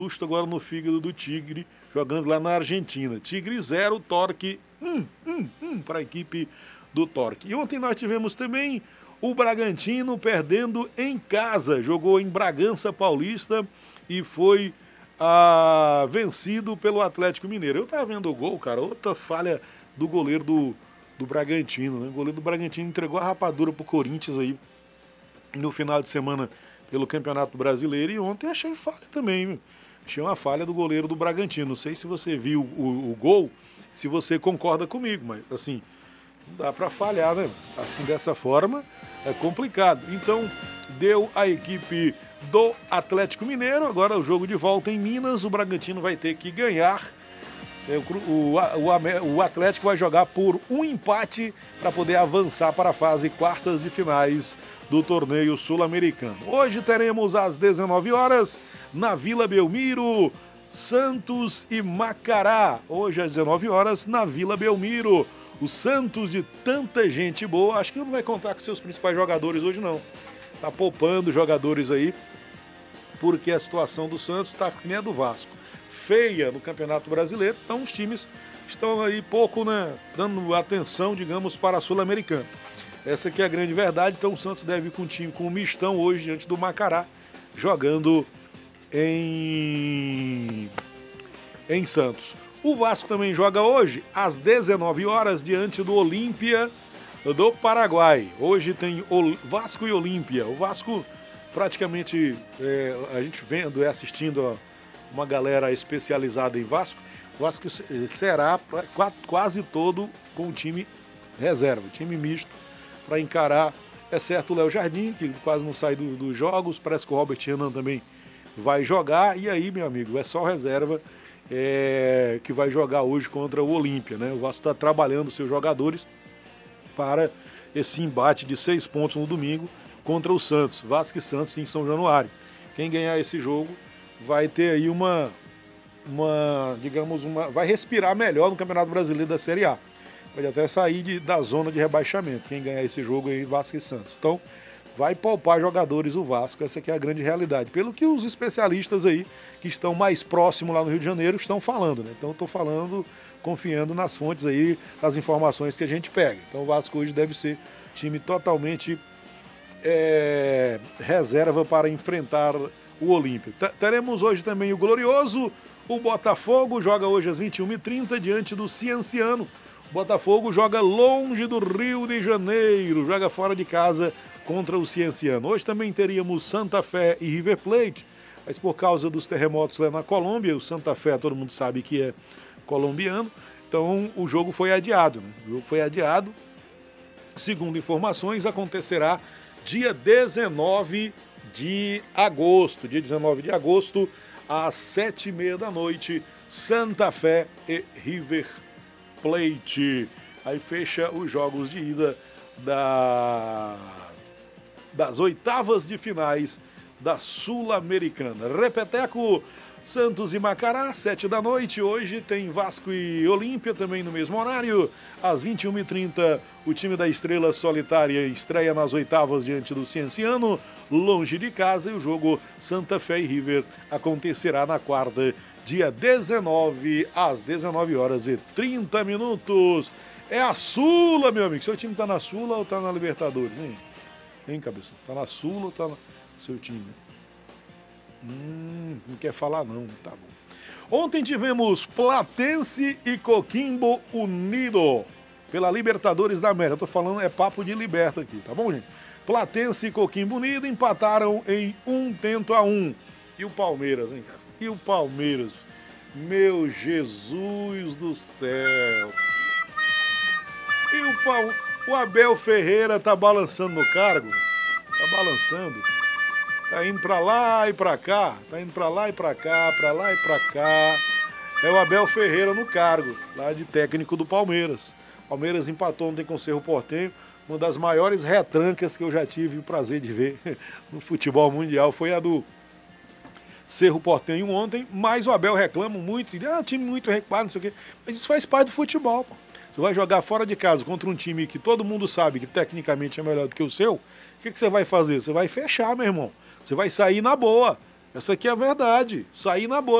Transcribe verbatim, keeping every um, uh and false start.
susto agora no fígado do Tigre, jogando lá na Argentina. Tigre zero, Torque um, um, um para a equipe do Torque. E ontem nós tivemos também o Bragantino perdendo em casa. Jogou em Bragança Paulista e foi ah, vencido pelo Atlético Mineiro. Eu tava vendo o gol, cara, outra falha do goleiro do, do Bragantino, né? O goleiro do Bragantino entregou a rapadura pro Corinthians aí no final de semana pelo Campeonato Brasileiro, e ontem achei falha também, viu? Achei uma falha do goleiro do Bragantino. Não sei se você viu o, o gol, se você concorda comigo, mas assim, não dá para falhar, né? Assim, dessa forma, é complicado. Então, deu a equipe do Atlético Mineiro. Agora o jogo de volta em Minas, o Bragantino vai ter que ganhar. O, o, o Atlético vai jogar por um empate para poder avançar para a fase quartas de finais do torneio sul-americano. Hoje teremos às dezenove horas na Vila Belmiro, Santos e Macará. Hoje às dezenove horas na Vila Belmiro. O Santos, de tanta gente boa, acho que não vai contar com seus principais jogadores hoje não. Tá poupando jogadores aí, porque a situação do Santos está que nem a do Vasco. Feia no Campeonato Brasileiro, então os times estão aí pouco, né, dando atenção, digamos, para a Sul-Americana. Essa aqui é a grande verdade, então o Santos deve ir com um time com um mistão hoje diante do Macará, jogando em, em Santos. O Vasco também joga hoje, às dezenove horas, diante do Olímpia do Paraguai. Hoje tem o Vasco e Olímpia. O Vasco praticamente, é, a gente vendo e assistindo a uma galera especializada em Vasco, o Vasco será quase todo com o time reserva, time misto, para encarar, exceto o Léo Jardim, que quase não sai dos do jogos, parece que o Robert Renan também vai jogar, e aí, meu amigo, é só reserva é, que vai jogar hoje contra o Olímpia, né? O Vasco está trabalhando seus jogadores para esse embate de seis pontos no domingo contra o Santos, Vasco e Santos em São Januário. Quem ganhar esse jogo vai ter aí uma, uma, digamos, uma, vai respirar melhor no Campeonato Brasileiro da Série A. Pode até sair de, da zona de rebaixamento, quem ganhar esse jogo aí, Vasco e Santos. Então, vai poupar jogadores o Vasco, essa aqui é a grande realidade. Pelo que os especialistas aí, que estão mais próximos lá no Rio de Janeiro, estão falando, né? Então, eu estou falando, confiando nas fontes aí, das informações que a gente pega. Então, o Vasco hoje deve ser time totalmente é, reserva para enfrentar o Olímpia. Teremos hoje também o glorioso, o Botafogo joga hoje às vinte e uma e trinta diante do Cienciano. O Botafogo joga longe do Rio de Janeiro, joga fora de casa contra o Cienciano. Hoje também teríamos Santa Fé e River Plate, mas por causa dos terremotos lá na Colômbia, o Santa Fé todo mundo sabe que é colombiano, então o jogo foi adiado, né? O jogo foi adiado, segundo informações, acontecerá dia dezenove de agosto, dia dezenove de agosto, às sete e meia da noite, Santa Fé e River Plate. Aí fecha os jogos de ida da, das oitavas de finais da Sul-Americana. Repeteco, Santos e Macará, sete da noite. Hoje tem Vasco e Olímpia também no mesmo horário. Às vinte e uma e trinta, o time da Estrela Solitária estreia nas oitavas diante do Cienciano, longe de casa, e o jogo Santa Fé e River acontecerá na quarta, dia dezenove, às dezenove horas e trinta minutos. É a Sula, meu amigo. Seu time tá na Sula ou tá na Libertadores, hein? Hein, cabeça? Tá na Sula ou tá no seu time? Hum, não quer falar não, tá bom. Ontem tivemos Platense e Coquimbo unido pela Libertadores da América. Eu tô falando, é papo de liberta aqui, tá bom, gente? Platense e Coquimbo unido empataram em um tento a um. E o Palmeiras, hein, cara? E o Palmeiras? Meu Jesus do céu! E o, Pal... o Abel Ferreira tá balançando no cargo? Tá balançando. Tá indo pra lá e pra cá, tá indo pra lá e pra cá, pra lá e pra cá. É o Abel Ferreira no cargo, lá de técnico do Palmeiras. Palmeiras empatou ontem com o Cerro Porteño, uma das maiores retrancas que eu já tive o prazer de ver no futebol mundial foi a do Cerro Porteño ontem, mas o Abel reclama muito, ah, um time muito recuado, não sei o quê, mas isso faz parte do futebol, pô. Você vai jogar fora de casa contra um time que todo mundo sabe que tecnicamente é melhor do que o seu, o que, que você vai fazer? Você vai fechar, meu irmão. Você vai sair na boa. Essa aqui é a verdade. Saí na boa.